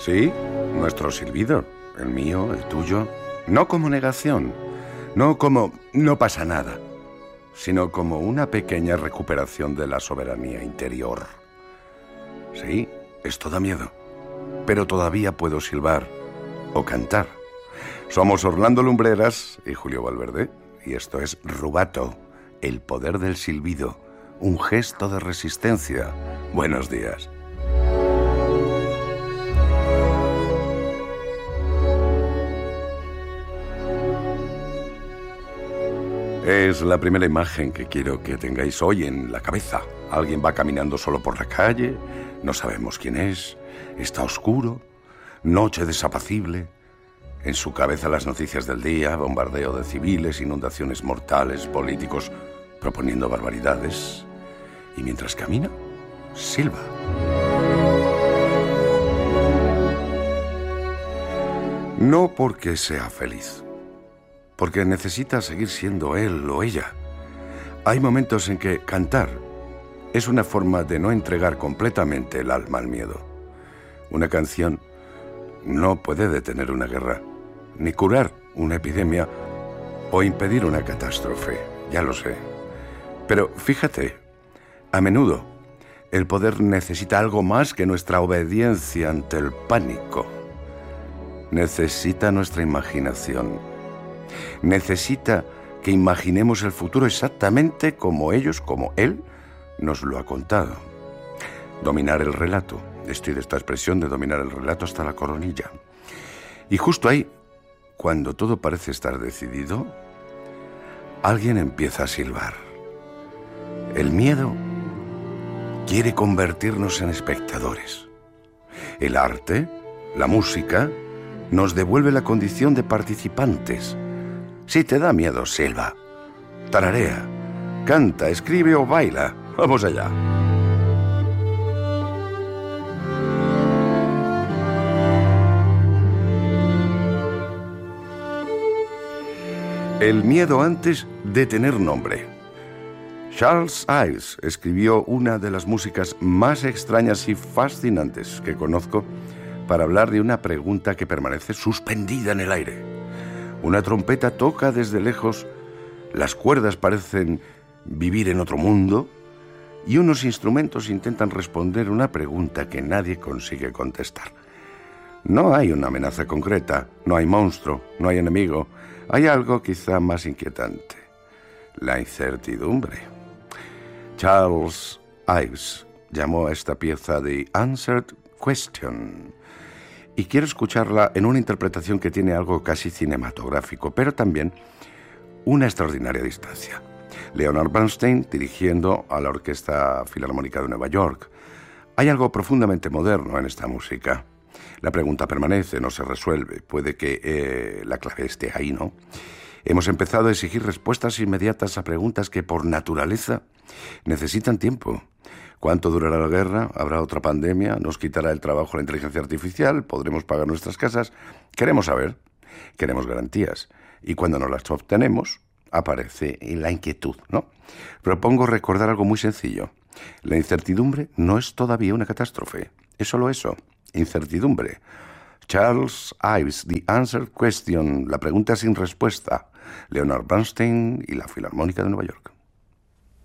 Sí, nuestro silbido, el mío, el tuyo, no como negación, no como no pasa nada, sino como una pequeña recuperación de la soberanía interior. Sí, esto da miedo, pero todavía puedo silbar o cantar. Somos Orlando Lumbreras y Julio Valverde, y esto es Rubato, el poder del silbido, un gesto de resistencia. Buenos días. Es la primera imagen que quiero que tengáis hoy en la cabeza. Alguien va caminando solo por la calle, no sabemos quién es, está oscuro, noche desapacible. En su cabeza las noticias del día, bombardeo de civiles, inundaciones mortales, políticos proponiendo barbaridades. Y mientras camina, silba. No porque sea feliz, porque necesita seguir siendo él o ella. Hay momentos en que cantar es una forma de no entregar completamente el alma al miedo. Una canción no puede detener una guerra, ni curar una epidemia o impedir una catástrofe, ya lo sé. Pero fíjate, a menudo el poder necesita algo más que nuestra obediencia ante el pánico. Necesita nuestra imaginación. Necesita que imaginemos el futuro exactamente como ellos, como él, nos lo ha contado. Dominar el relato. Estoy de esta expresión de dominar el relato hasta la coronilla. Y justo ahí, cuando todo parece estar decidido, alguien empieza a silbar. El miedo quiere convertirnos en espectadores. El arte, la música, nos devuelve la condición de participantes. Si te da miedo, silba, tararea, canta, escribe o baila. Vamos allá. El miedo antes de tener nombre. Charles Ives escribió una de las músicas más extrañas y fascinantes que conozco para hablar de una pregunta que permanece suspendida en el aire. Una trompeta toca desde lejos, las cuerdas parecen vivir en otro mundo y unos instrumentos intentan responder una pregunta que nadie consigue contestar. No hay una amenaza concreta, no hay monstruo, no hay enemigo. Hay algo quizá más inquietante: la incertidumbre. Charles Ives llamó a esta pieza The Answered Question. Y quiero escucharla en una interpretación que tiene algo casi cinematográfico, pero también una extraordinaria distancia. Leonard Bernstein dirigiendo a la Orquesta Filarmónica de Nueva York. Hay algo profundamente moderno en esta música. La pregunta permanece, no se resuelve. Puede que la clave esté ahí, ¿no? Hemos empezado a exigir respuestas inmediatas a preguntas que por naturaleza necesitan tiempo. ¿Cuánto durará la guerra? ¿Habrá otra pandemia? ¿Nos quitará el trabajo la inteligencia artificial? ¿Podremos pagar nuestras casas? Queremos saber, queremos garantías. Y cuando no las obtenemos, aparece la inquietud, ¿no? Propongo recordar algo muy sencillo. La incertidumbre no es todavía una catástrofe. Es solo eso, incertidumbre. Charles Ives, The Answered Question, la pregunta sin respuesta. Leonard Bernstein y la Filarmónica de Nueva York.